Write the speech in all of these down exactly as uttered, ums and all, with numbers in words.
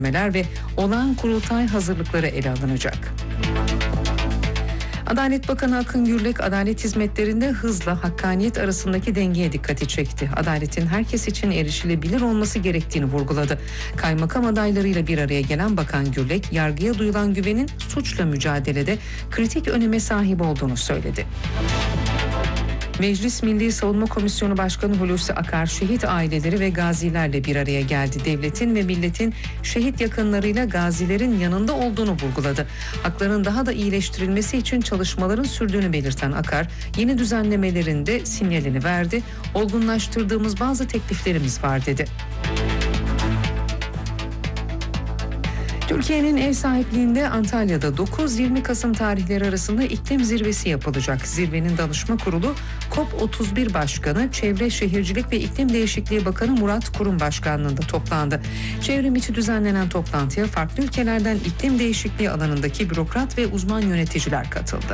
ve olağan kurultay hazırlıkları ele alınacak. Adalet Bakanı Akın Gürlek, adalet hizmetlerinde hızla hakkaniyet arasındaki dengeye dikkati çekti. Adaletin herkes için erişilebilir olması gerektiğini vurguladı. Kaymakam adaylarıyla bir araya gelen Bakan Gürlek, yargıya duyulan güvenin suçla mücadelede kritik öneme sahip olduğunu söyledi. Meclis Milli Savunma Komisyonu Başkanı Hulusi Akar, şehit aileleri ve gazilerle bir araya geldi. Devletin ve milletin şehit yakınlarıyla gazilerin yanında olduğunu vurguladı. Hakların daha da iyileştirilmesi için çalışmaların sürdüğünü belirten Akar, yeni düzenlemelerin de sinyalini verdi. Olgunlaştırdığımız bazı tekliflerimiz var dedi. Türkiye'nin ev sahipliğinde Antalya'da dokuz yirmi Kasım tarihleri arasında iklim zirvesi yapılacak. Zirvenin danışma kurulu COP otuz bir Başkanı, Çevre Şehircilik ve İklim Değişikliği Bakanı Murat Kurum Başkanlığında toplandı. Çevrim içi düzenlenen toplantıya farklı ülkelerden iklim değişikliği alanındaki bürokrat ve uzman yöneticiler katıldı.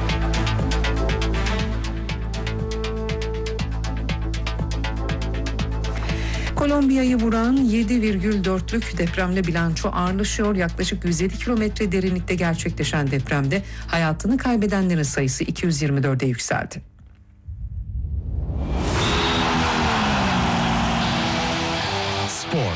Kolombiya'yı vuran yedi virgül dörtlük depremle bilanço ağırlaşıyor. Yaklaşık yüz yedi kilometre derinlikte gerçekleşen depremde hayatını kaybedenlerin sayısı iki yüz yirmi dörde yükseldi. Spor.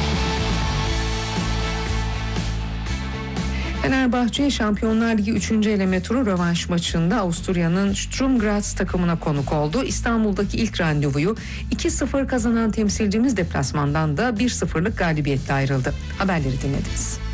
Fenerbahçe Şampiyonlar Ligi üçüncü eleme turu rövanş maçında Avusturya'nın Sturm Graz takımına konuk oldu. İstanbul'daki ilk randevuyu iki sıfır kazanan temsilcimiz deplasmandan da bir sıfırlık galibiyetle ayrıldı. Haberleri dinlediniz.